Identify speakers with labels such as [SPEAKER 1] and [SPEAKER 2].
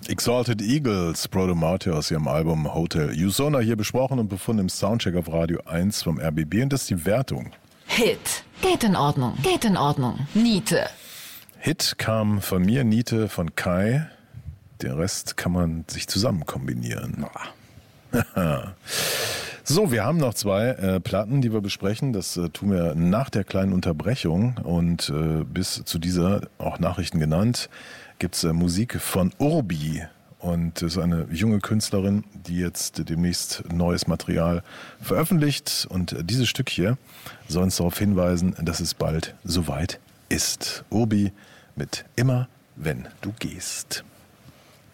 [SPEAKER 1] Exalted Eagles, Proto Martyr aus ihrem Album Hotel Usona, hier besprochen und befunden im Soundcheck auf Radio 1 vom RBB. Und das ist die Wertung.
[SPEAKER 2] Hit. Geht in Ordnung. Geht in Ordnung. Niete.
[SPEAKER 1] Hit kam von mir, Niete von Kai. Den Rest kann man sich zusammen kombinieren. So, wir haben noch zwei Platten, die wir besprechen. Das tun wir nach der kleinen Unterbrechung. Und bis zu dieser, auch Nachrichten genannt, gibt's Musik von Urbi. Und das ist eine junge Künstlerin, die jetzt demnächst neues Material veröffentlicht. Und dieses Stück hier soll uns darauf hinweisen, dass es bald soweit ist. Urbi mit Immer, wenn du gehst.